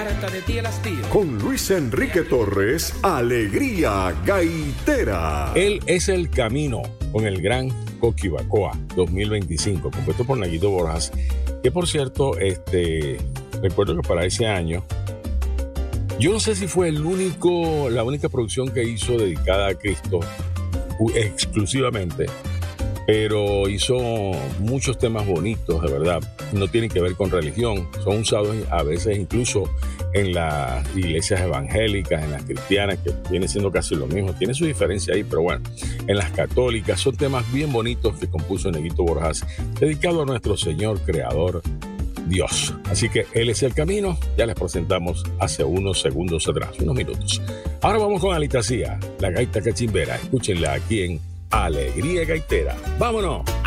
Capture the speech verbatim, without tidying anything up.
harta de ti el hastío. Con Luis Enrique Torres, Alegría Gaitera. Él es el camino con el gran Coquibacoa dos mil veinticinco, compuesto por Nayito Borjas, que por cierto, este, recuerdo que para ese año, yo no sé si fue el único, la única producción que hizo dedicada a Cristo exclusivamente, pero hizo muchos temas bonitos, de verdad. No tienen que ver con religión, son usados a veces incluso en las iglesias evangélicas, en las cristianas, que viene siendo casi lo mismo. Tiene su diferencia ahí, pero bueno, en las católicas son temas bien bonitos que compuso Nayito Borjas, dedicado a nuestro Señor Creador Dios. Así que Él es el camino, ya les presentamos hace unos segundos atrás, unos minutos. Ahora vamos con Alitasía, la gaita cachimbera. Escúchenla aquí en Alegría Gaitera. ¡Vámonos!